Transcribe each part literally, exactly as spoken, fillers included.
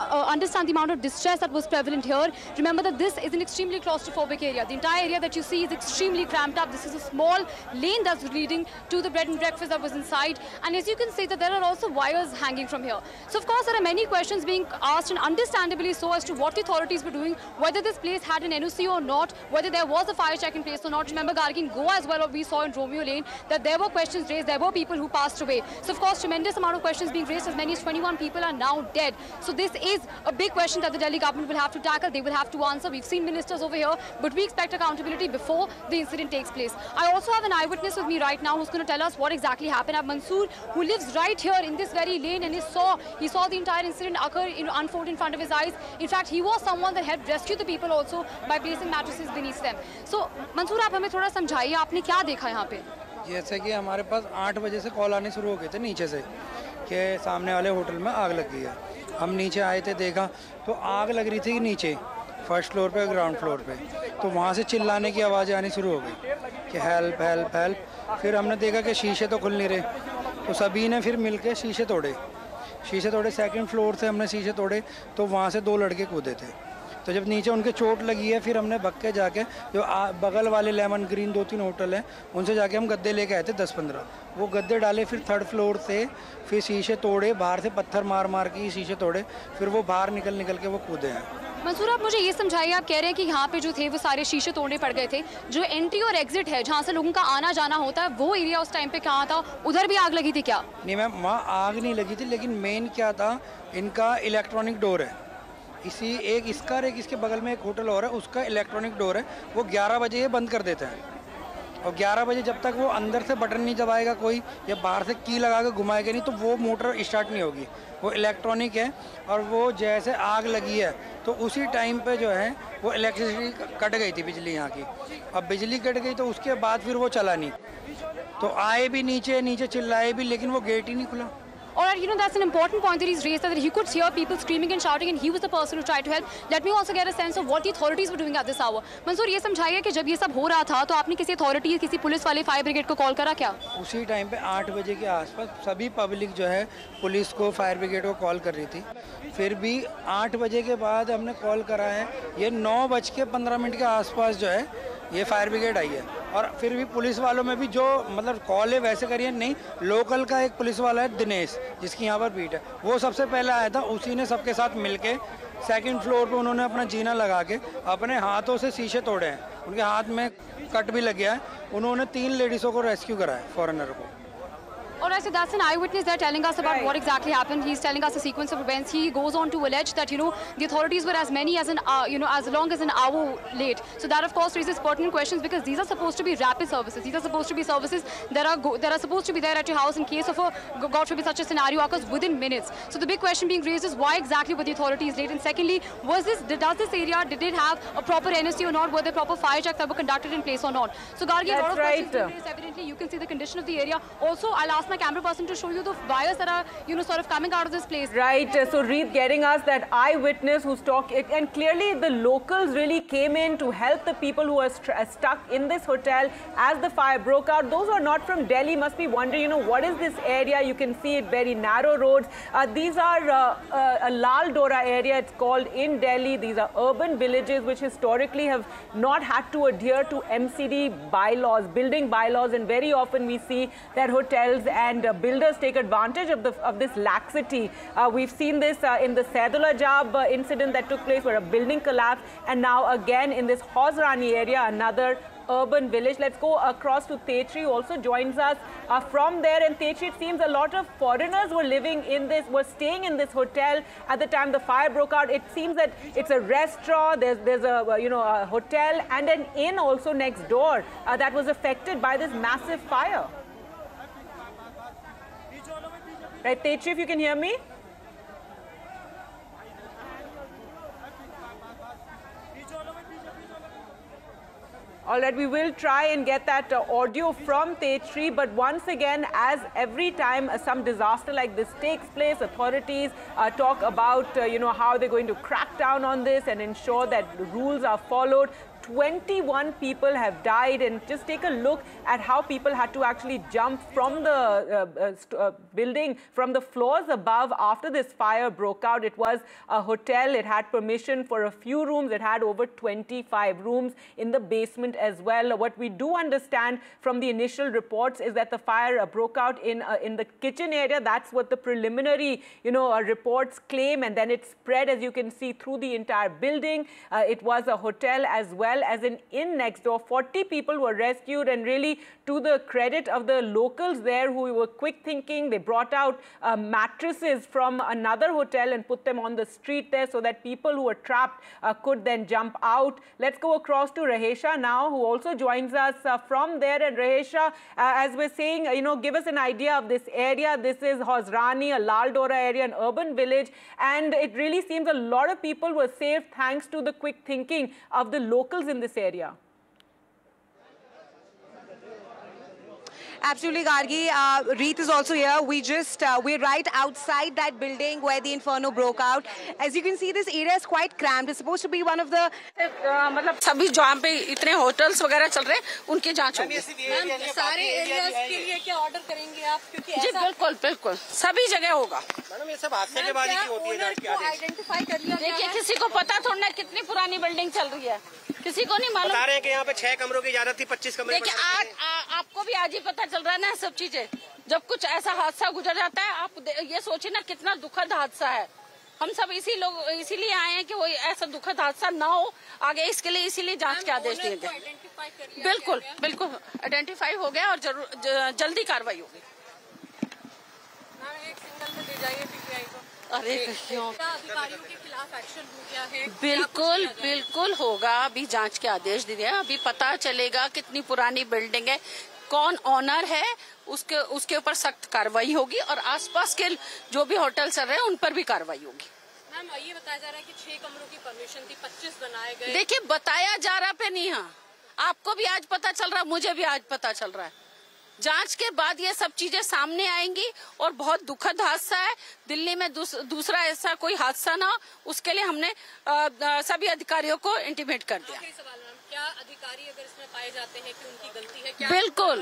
uh, understand the amount of distress that was prevalent here. Remember that this is an extremely claustrophobic area. The entire area that you see is extremely cramped up. This is a small lane that's leading to the bread and breakfast that was inside. And as you can see that there are also wires hanging from here. So of course there are many questions being asked, and understandably so, as to what the authorities were doing, whether this place had an N O C or not, whether there was a fire check in place or not. Remember, Gargi, in Goa as well, what we saw in Romeo Lane, that there were questions raised, there were people who passed away. So of course tremendous amount of questions being raised. As many as twenty-one people are now dead. So this is a big question that the Delhi government will have to tackle. They will have to answer. We've seen ministers over here, but we expect accountability before the incident takes place. I also have an eyewitness with me right now who's going to tell us what exactly happened. I have Mansoor, who lives right here in this very lane, and he saw he saw the entire incident occur, you know, unfold in front of his eyes. In fact, he was someone that helped rescue the people also by placing mattresses beneath them. So Mansoor, आप हमें थोड़ा समझाइए, आपने क्या देखा यहाँ पे? जैसे कि हमारे पास आठ बजे से कॉल आने शुरू हो गए थे नीचे से कि सामने वाले होटल में आग लग गई है। हम नीचे आए थे, देखा तो आग लग रही थी नीचे फर्स्ट फ्लोर पे, ग्राउंड फ्लोर पे। तो वहाँ से चिल्लाने की आवाज़ें आनी शुरू हो गई कि हेल्प हेल्प हेल्प। फिर हमने देखा कि शीशे तो खुल नहीं रहे, तो सभी ने फिर मिल के शीशे तोड़े शीशे तोड़े सेकंड फ्लोर से हमने शीशे तोड़े, तो वहाँ से दो लड़के कूदे थे। तो जब नीचे उनके चोट लगी है, फिर हमने भग के जाके जो आ, बगल वाले लेमन ग्रीन दो तीन होटल हैं, उनसे जाके हम गद्दे लेके आए थे दस पंद्रह। वो गद्दे डाले, फिर थर्ड फ्लोर से फिर शीशे तोड़े, बाहर से पत्थर मार मार के शीशे तोड़े, फिर वो बाहर निकल निकल के वो कूदे हैं। मंसूर, आप मुझे ये समझाइए, आप कह रहे हैं कि यहाँ पे जो थे वो सारे शीशे तोड़ने पड़ गए थे। जो एंट्री और एग्जिट है, जहाँ से लोगों का आना जाना होता है, वो एरिया उस टाइम पे कहाँ था? उधर भी आग लगी थी क्या? नहीं मैम, वहाँ आग नहीं लगी थी, लेकिन मेन क्या था, इनका इलेक्ट्रॉनिक डोर है। इसी एक इसका और एक इसके बगल में एक होटल और है, उसका इलेक्ट्रॉनिक डोर है। वो ग्यारह बजे ये बंद कर देते हैं, और ग्यारह बजे जब तक वो अंदर से बटन नहीं दबाएगा कोई, या बाहर से की लगा के घुमाएगा नहीं, तो वो मोटर स्टार्ट नहीं होगी। वो इलेक्ट्रॉनिक है, और वो जैसे आग लगी है तो उसी टाइम पे जो है वो इलेक्ट्रिसिटी कट गई थी, बिजली यहाँ की। अब बिजली कट गई तो उसके बाद फिर वो चला नहीं, तो आए भी नीचे नीचे चिल्लाए भी, लेकिन वो गेट ही नहीं खुला। All right, you know, that's an important point that he's raised, that he could hear people screaming and shouting, and he was the person who tried to help. Let me also get a sense of what the authorities were doing at this hour. Mansoor, ये समझाइए कि जब ये सब हो रहा था तो आपने किसी अथॉरिटी, किसी पुलिस वाले, फायर ब्रिगेड को कॉल करा क्या? उसी टाइम पे आठ बजे के आसपास सभी पब्लिक जो है पुलिस को, फायर ब्रिगेड को कॉल कर रही थी। फिर भी आठ बजे के बाद हमने कॉल करा है, ये नौ बज के पंद्रह मिनट के आसपास जो है ये फायर ब्रिगेड आई है। और फिर भी पुलिस वालों में भी जो मतलब कॉल है वैसे करिए नहीं, लोकल का एक पुलिस वाला है दिनेश, जिसकी यहाँ पर बीट है, वो सबसे पहले आया था। उसी ने सबके साथ मिलके सेकंड फ्लोर पे उन्होंने अपना जीना लगा के अपने हाथों से शीशे तोड़े हैं। उनके हाथ में कट भी लग गया है। उन्होंने तीन लेडीज़ों को रेस्क्यू करा है, फॉरेनर को। All right, so that's an eyewitness there telling us about right. what exactly happened. He's telling us a sequence of events. He goes on to allege that, you know, the authorities were as many as an, uh, you know, as long as an hour late. So that, of course, raises pertinent questions, because these are supposed to be rapid services. These are supposed to be services that are go that are supposed to be there at your house in case of a, God forbid, such a scenario occurs within minutes. So the big question being raised is, why exactly were the authorities late? And secondly, was this, does this area, did it have a proper N O C or not? Were there proper fire checks that were conducted in place or not? So Gargi, a lot of right. questions being raised. Evidently, you can see the condition of the area. Also, I'll ask my camera person to show you the wires that are, you know, sort of coming out of this place. Right. So Reed getting us that eyewitness who's talking, and clearly the locals really came in to help the people who are stuck in this hotel as the fire broke out. Those who are not from Delhi must be wondering, you know, what is this area? You can see it, very narrow roads. Uh, these are uh, uh, a Lal Dora area, it's called, in Delhi. These are urban villages which historically have not had to adhere to M C D bylaws, building bylaws, and very often we see that hotels and uh, builders take advantage of the of this laxity. Uh, we've seen this uh, in the Saidullah Jab uh, incident that took place, where a building collapsed, and now again in this Hosrani area, another urban village. Let's go across to Tetri, who also joins us uh, from there. And Tetri, it seems a lot of foreigners were living in this, were staying in this hotel at the time the fire broke out. It seems that it's a restaurant, there's, there's a, you know, a hotel and an inn also next door uh, that was affected by this massive fire. Right, Tetri, if you can hear me? All right, we will try and get that uh, audio from Tetri, but once again, as every time uh, some disaster like this takes place, authorities uh, talk about, uh, you know, how they're going to crack down on this and ensure that the rules are followed. twenty-one people have died, and just take a look at how people had to actually jump from the uh, uh, uh, building, from the floors above after this fire broke out. It was a hotel. It had permission for a few rooms. It had over twenty-five rooms in the basement as well. What we do understand from the initial reports is that the fire uh, broke out in uh, in the kitchen area. That's what the preliminary, you know, uh, reports claim, and then it spread, as you can see, through the entire building. Uh, it was a hotel as well as an inn next door. forty people were rescued, and really, to the credit of the locals there who were quick thinking, they brought out uh, mattresses from another hotel and put them on the street there so that people who were trapped uh, could then jump out. Let's go across to Rahesha now, who also joins us uh, from there. And Rahesha, uh, as we're saying, you know, give us an idea of this area. This is Hosrani, a Lal Dora area, an urban village, and it really seems a lot of people were saved thanks to the quick thinking of the locals in this area. Absolutely, Gargi. Uh, Reet is also here. We just, uh, we're right outside that building where the inferno broke out. As you can see, this area is quite cramped. It's supposed to be one of the... मतलब सभी जहाँ पे इतने hotels वगैरह चल रहे हैं, उनकी जांच होगी। सारे एरियाज के लिए क्या ऑर्डर करेंगे आप? क्योंकि जी बिल्कुल बिल्कुल सभी जगह होगा। मैडम ये सब हादसे के बाद ही होती है। आइडेंटिफाई कर लिया। देखिए किसी को पता थोड़ा ना कितनी पुरानी बिल्डिंग चल रही है, किसी को नहीं मालूम। बता रहे हैं कि यहाँ पे छह कमरों की इजाजत थी, पच्चीस कमरे। देखिए आज आपको भी आज ही पता चल रहा है ना सब चीजें। जब कुछ ऐसा हादसा गुजर जाता है, आप ये सोचिए ना कितना दुखद हादसा है। हम सब इसी लोग इसीलिए आए हैं कि वो ऐसा दुखद हादसा ना हो आगे, इसके लिए इसीलिए जांच के आदेश दिए गए। बिल्कुल बिल्कुल आइडेंटिफाई हो गया और जरूर जल्दी कार्रवाई होगी। अरे अधिकारियों के खिलाफ एक्शन हो गया है? बिल्कुल बिल्कुल होगा। अभी जांच के आदेश दिए हैं। अभी पता चलेगा कितनी पुरानी बिल्डिंग है, कौन ऑनर है, उसके उसके ऊपर सख्त कार्रवाई होगी और आसपास के जो भी होटल चल रहे हैं उन पर भी कार्रवाई होगी। मैम ये बताया जा रहा है कि छह कमरों की परमिशन थी, पच्चीस बनाए गए। देखिए बताया जा रहा पे नहीं है, आपको भी आज पता चल रहा है, मुझे भी आज पता चल रहा है। जांच के बाद ये सब चीजें सामने आएंगी और बहुत दुखद हादसा है। दिल्ली में दूस, दूसरा ऐसा कोई हादसा ना हो, उसके लिए हमने आ, आ, सभी अधिकारियों को इंटीमेट कर दिया। सवाल मैम, क्या अधिकारी अगर इसमें पाए जाते हैं कि उनकी गलती है, क्या बिल्कुल।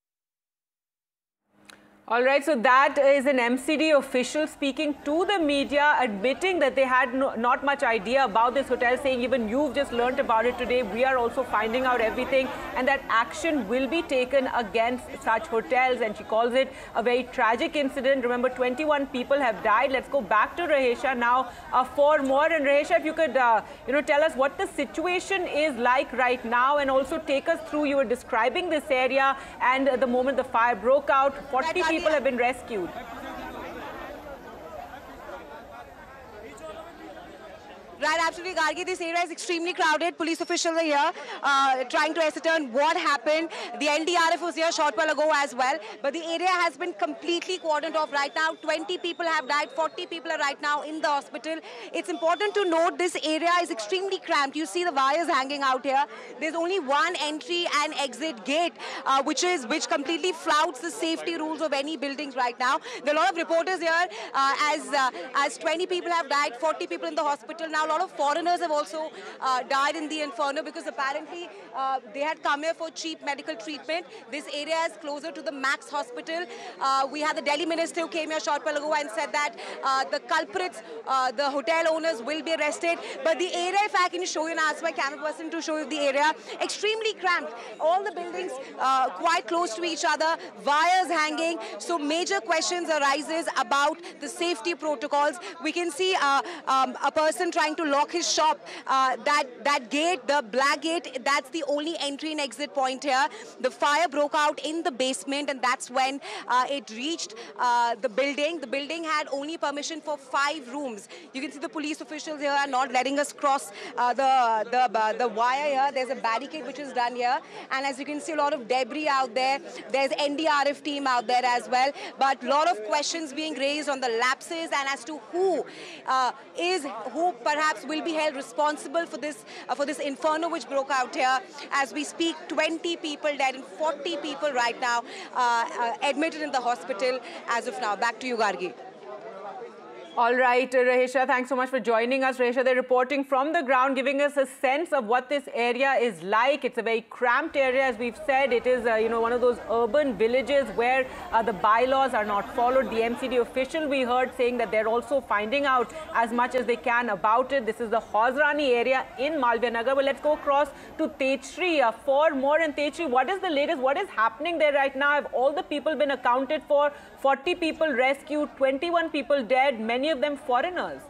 All right, so that is an M C D official speaking to the media, admitting that they had no, not much idea about this hotel, saying even you've just learnt about it today. We are also finding out everything, and that action will be taken against such hotels. And she calls it a very tragic incident. Remember, twenty-one people have died. Let's go back to Rahesha now uh, for more. And Rahesha, if you could, uh, you know, tell us what the situation is like right now, and also take us through. You were describing this area, and uh, the moment the fire broke out, forty people have been rescued. Right, absolutely, Gargi. This area is extremely crowded. Police officials are here uh, trying to ascertain what happened. The N D R F was here a short while ago as well. But the area has been completely cordoned off right now. twenty people have died. forty people are right now in the hospital. It's important to note this area is extremely cramped. You see the wires hanging out here. There's only one entry and exit gate, uh, which is which completely flouts the safety rules of any buildings right now. There are a lot of reporters here uh, as, uh, as twenty people have died, forty people in the hospital. Now, a lot of foreigners have also uh, died in the inferno because apparently uh, they had come here for cheap medical treatment. This area is closer to the Max Hospital. Uh, we had the Delhi minister who came here a short while ago and said that uh, the culprits, uh, the hotel owners, will be arrested. But the area, if I can show you and ask my camera person to show you the area, extremely cramped. All the buildings uh, quite close to each other, wires hanging. So major questions arises about the safety protocols. We can see uh, um, a person trying to lock his shop. Uh, that, that gate, the black gate, that's the only entry and exit point here. The fire broke out in the basement, and that's when uh, it reached uh, the building. The building had only permission for five rooms. You can see the police officials here are not letting us cross uh, the, the, uh, the wire here. There's a barricade which is done here. And as you can see, a lot of debris out there. There's N D R F team out there as well. But a lot of questions being raised on the lapses and as to who uh, is, who perhaps will be held responsible for this uh, for this inferno which broke out here. As we speak, twenty people dead and forty people right now uh, uh, admitted in the hospital as of now. Back to you, Gargi. All right, Rahisha, thanks so much for joining us. Rahisha, they're reporting from the ground, giving us a sense of what this area is like. It's a very cramped area, as we've said. It is, uh, you know, one of those urban villages where uh, the bylaws are not followed. The M C D official, we heard, saying that they're also finding out as much as they can about it. This is the Hausrani area in Malviya Nagar. Well, let's go across to Techri uh, for more. And Techri, what is the latest? What is happening there right now? Have all the people been accounted for? forty people rescued, twenty-one people dead, many of them foreigners.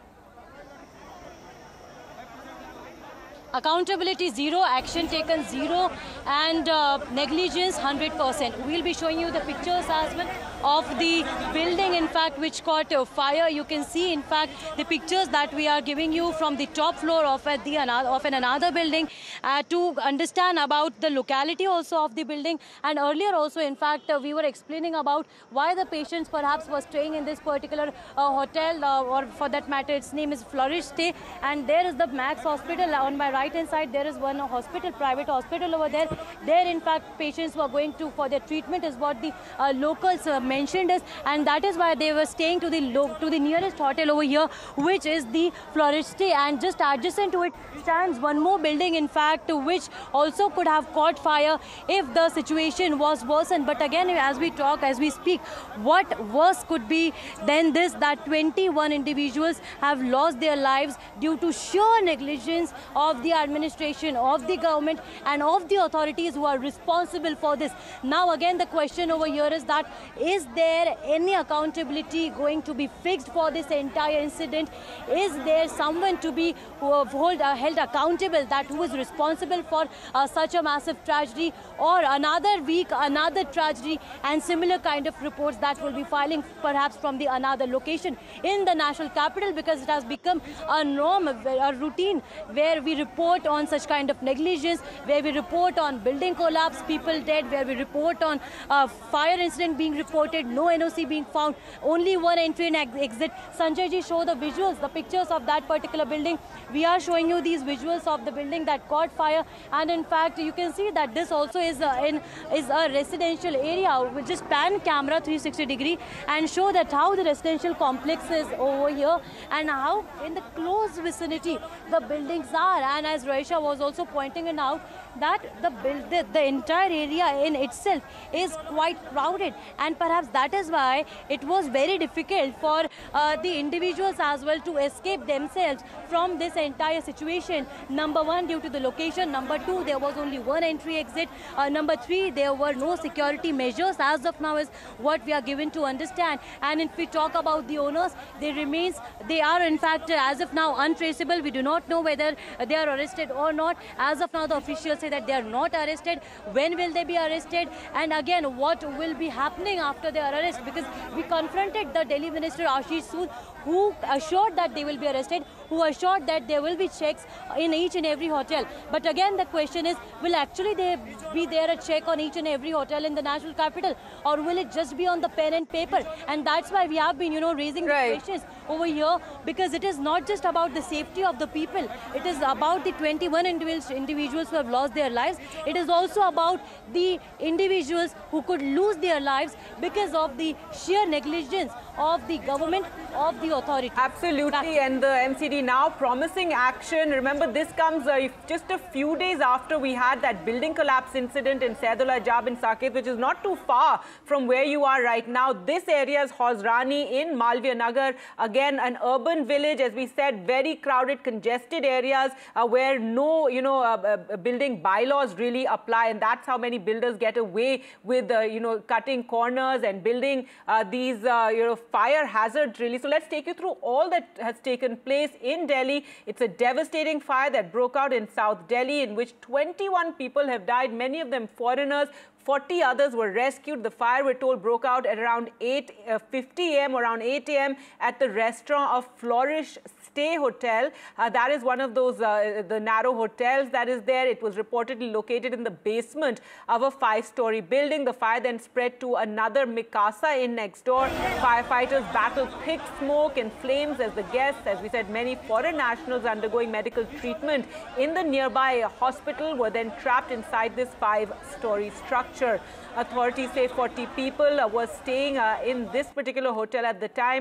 Accountability zero, action taken zero, and uh, negligence one hundred percent. We'll be showing you the pictures as well of the building, in fact, which caught uh, fire. You can see, in fact, the pictures that we are giving you from the top floor of, uh, the, of an another building uh, to understand about the locality also of the building. And earlier also, in fact, uh, we were explaining about why the patients perhaps were staying in this particular uh, hotel, uh, or for that matter, its name is Flourish Stay. And there is the Max Hospital on my right hand side. There is one hospital, private hospital over there. There, in fact, patients were going to for their treatment, is what the uh, locals uh, mentioned us, and that is why they were staying to the to the nearest hotel over here, which is the Flourish Stay. And just adjacent to it stands one more building, in fact, which also could have caught fire if the situation was worsened. But again, as we talk, as we speak, what worse could be than this, that twenty-one individuals have lost their lives due to sheer negligence of the administration, of the government, and of the authorities who are responsible for this. Now again, the question over here is that, is there any accountability going to be fixed for this entire incident? Is there someone to be uh, hold, uh, held accountable, that who is responsible for uh, such a massive tragedy? Or another week, another tragedy, and similar kind of reports that will be filing perhaps from the another location in the national capital, because it has become a norm, a routine, where we report on such kind of negligence, where we report on building collapse, people dead, where we report on uh, fire incident being reported, no N O C being found, only one entry and exit. Sanjay ji, show the visuals, the pictures of that particular building. We are showing you these visuals of the building that caught fire, and in fact, you can see that this also is a, in, is a residential area. We'll just pan camera three sixty degree and show that how the residential complex is over here, and how in the close vicinity the buildings are. And as Rahisha was also pointing it out, that the, build, the, the entire area in itself is quite crowded, and perhaps that is why it was very difficult for uh, the individuals as well to escape themselves from this entire situation. Number one, due to the location. Number two, there was only one entry exit. Uh, number three, there were no security measures as of now, is what we are given to understand. And if we talk about the owners, they remains, they are in fact as of now untraceable. We do not know whether they are arrested or not. As of now, the officials say that they are not arrested. When will they be arrested? And again, what will be happening after their arrest? Because we confronted the Delhi Minister Ashish Sood, who assured that they will be arrested, who assured that there will be checks in each and every hotel. But again, the question is, will actually there be there a check on each and every hotel in the national capital, or will it just be on the pen and paper? And that's why we have been, you know, raising right. the questions over here, because it is not just about the safety of the people. It is about the twenty-one individuals who have lost their lives. It is also about the individuals who could lose their lives because of the sheer negligence of the government, of the authority. Absolutely, and the M C D now promising action. Remember, this comes uh, just a few days after we had that building collapse incident in Saidullah Ajab in Saket, which is not too far from where you are right now. This area is Hausrani in Malviya Nagar. Again, an urban village, as we said, very crowded, congested areas uh, where no, you know, uh, uh, building bylaws really apply, and that's how many builders get away with, uh, you know, cutting corners and building uh, these, uh, you know, fire hazards really. So let's take you through all that has taken place in Delhi. It's a devastating fire that broke out in South Delhi, in which twenty-one people have died, many of them foreigners. forty others were rescued. The fire, we're told, broke out at around eight fifty a m, around eight a m at the restaurant of Flourish Stay Hotel. Uh, that is one of those, uh, the narrow hotels that is there. It was reportedly located in the basement of a five-story building. The fire then spread to another Mikasa Inn next door. Firefighters battled thick smoke and flames as the guests, as we said, many foreign nationals undergoing medical treatment in the nearby hospital were then trapped inside this five-story structure. Authorities say forty people uh, were staying uh, in this particular hotel at the time.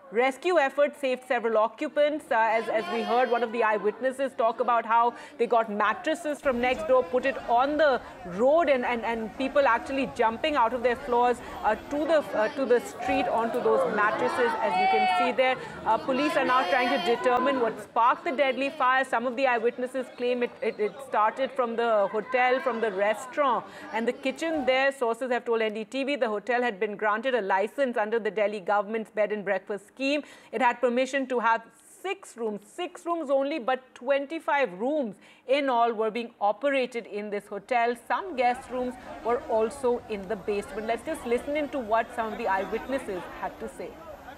rescue effort saved several occupants. Uh, as, as we heard one of the eyewitnesses talk about how they got mattresses from next door, put it on the road, and, and, and people actually jumping out of their floors uh, to the uh, to the street onto those mattresses, as you can see there. Uh, police are now trying to determine what sparked the deadly fire. Some of the eyewitnesses claim it, it, it started from the hotel, from the restaurant and the kitchen there. Sources have told N D T V the hotel had been granted a license under the Delhi government's bed and breakfast scheme. It had permission to have six rooms, six rooms only, but twenty-five rooms in all were being operated in this hotel. Some guest rooms were also in the basement. Let's just listen into what some of the eyewitnesses had to say.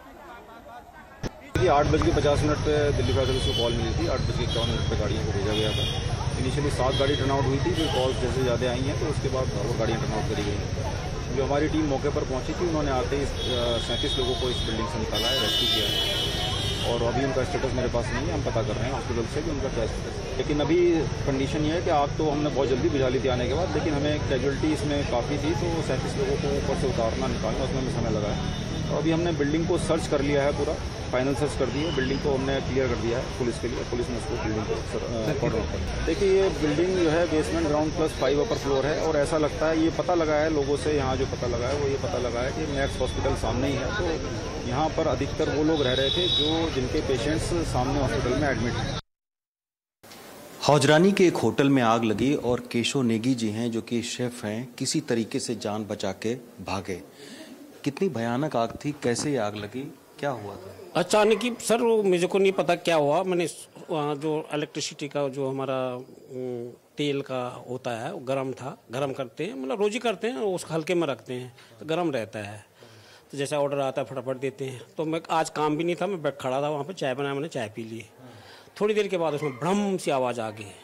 आठ बज के पचास minute पे Delhi fire service को call मिली थी। आठ बज के इक्यावन मिनट पे गाड़ियों को भेजा गया था। इनिशियली सात गाड़ी टर्न आउट हुई थी, फिर कॉल्स जैसे ज़्यादा आई हैं तो उसके बाद और गाड़ियाँ टर्न आउट करी गई। जो हमारी टीम मौके पर पहुंची थी, उन्होंने आते ही सैंतीस लोगों को इस बिल्डिंग से निकाला है, रेस्क्यू किया है, और अभी उनका स्टेटस मेरे पास नहीं है। हम पता कर रहे हैं हॉस्पिटल से कि उनका क्या स्टेटस है। लेकिन अभी कंडीशन ये है कि आग तो हमने बहुत जल्दी बुझा ली थी आने के बाद, लेकिन हमें कैजुअलिटी इसमें काफ़ी थी, तो सैंतीस लोगों को ऊपर से उतारना निकालना उसमें हमें समय लगा है। और अभी हमने बिल्डिंग को सर्च कर लिया है, पूरा फाइनल सर्च कर दी है। बिल्डिंग को हमने क्लियर कर दिया है पुलिस के लिए, पुलिस ने उसको बिल्डिंग को कॉर्डर कर। देखिए ये बिल्डिंग जो है basement ground plus five upper floor है, और ऐसा लगता है, ये पता लगा है लोगों से, यहाँ जो पता लगा है वो ये पता लगा है कि मैक्स हॉस्पिटल सामने ही है, तो यहाँ पर अधिकतर वो लोग रह रहे थे जो जिनके पेशेंट्स सामने हॉस्पिटल में एडमिट हैं। हौजरानी के एक होटल में आग लगी और केशव नेगी जी हैं जो कि शेफ हैं, किसी तरीके से जान बचा के भागे। कितनी भयानक आग थी, कैसे ये आग लगी, क्या हुआ था? अचानक ही सर वो मुझे को नहीं पता क्या हुआ। मैंने वहाँ जो इलेक्ट्रिसिटी का जो हमारा तेल का होता है वो गर्म था, गर्म करते हैं, मतलब रोज ही करते हैं, उसको हल्के में रखते हैं तो गर्म रहता है। तो जैसा ऑर्डर आता है फटाफट देते हैं। तो मैं आज काम भी नहीं था, मैं बैठ खड़ा था वहाँ पर, चाय बनाया, मैंने चाय पी ली। थोड़ी देर के बाद उसमें भ्रम सी आवाज़ आ गई।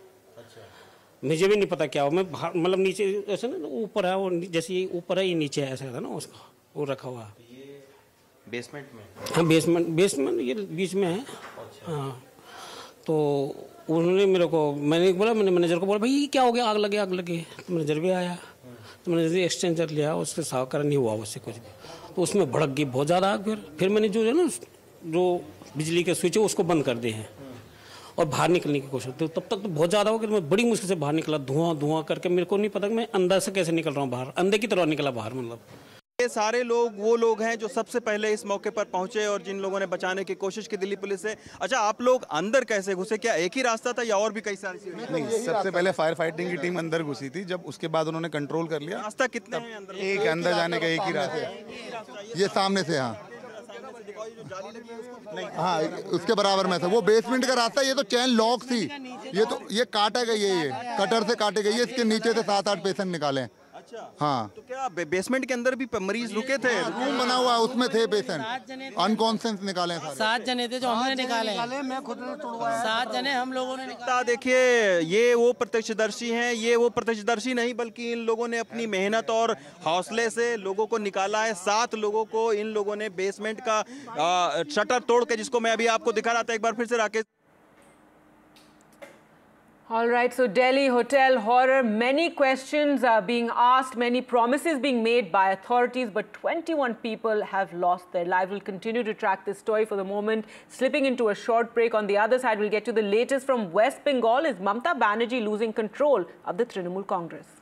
मुझे भी नहीं पता क्या हो। मैं मतलब नीचे ऐसे ना ऊपर है वो, जैसे ऊपर है ये नीचे है, ऐसा था ना उसका वो रखा हुआ। बेसमेंट में? हाँ बेसमेंट, बेसमेंट ये बीच में है। हाँ तो उन्होंने मेरे को, मैंने बोला, मैंने मैनेजर को बोला भाई ये क्या हो गया, आग लगे आग लगे। तो मैनेजर भी आया, तो मैंने एक्सटेंजर लिया, उससे साफ करा, नहीं हुआ उससे कुछ भी। तो उसमें भड़क गई बहुत ज़्यादा आग। फिर फिर मैंने जो है ना जो बिजली के स्विच है उसको बंद कर दिए हैं और बाहर निकलने की कोशिश। तो तब तक तो बहुत ज़्यादा हो गया, मैं बड़ी मुश्किल से बाहर निकला, धुआं धुआं करके। मेरे को नहीं पता कि मैं अंदर से कैसे निकल रहा हूँ बाहर, अंधे की तरह निकला बाहर। मतलब ये सारे लोग वो लोग हैं जो सबसे पहले इस मौके पर पहुंचे और जिन लोगों ने बचाने की कोशिश की दिल्ली पुलिस से। अच्छा, आप लोग अंदर कैसे घुसे? क्या एक ही रास्ता था या और भी कई सारी? नहीं, सबसे पहले फायर फाइटिंग की टीम अंदर घुसी थी, जब उसके बाद उन्होंने कंट्रोल कर लिया। रास्ता कितने हैं अंदर? एक अंदर जाने का एक ही रास्ता, ये सामने से। हाँ हाँ उसके बराबर में था, वो बेसमेंट का रास्ता। ये तो चैन लॉक थी, ये तो ये काटा गई है, ये कटर से काटे गई है। इसके नीचे से सात आठ पेशेंट निकाले। अच्छा हाँ, तो क्या बेसमेंट के अंदर भी मरीज रुके थे? रूम बना हुआ, उसमें थे पेशेंट, अनकॉन्शियस निकाले। सात जने थे जो हमने निकाले, मैं खुद ने तोड़वाया। सात जने हम लोगों ने निकाला। देखिए ये वो प्रत्यक्षदर्शी हैं, ये वो प्रत्यक्षदर्शी नहीं बल्कि इन लोगों ने अपनी मेहनत और हौसले से लोगों को निकाला है। सात लोगों को इन लोगों ने बेसमेंट का शटर तोड़ के, जिसको मैं अभी आपको दिखा रहा था, एक बार फिर से Rakesh. All right, so Delhi hotel horror, many questions are being asked, many promises being made by authorities, but twenty-one people have lost their lives. We'll continue to track this story for the moment. Slipping into a short break. On the other side, we'll get to the latest from West Bengal. Is Mamata Banerjee losing control of the Trinamool Congress?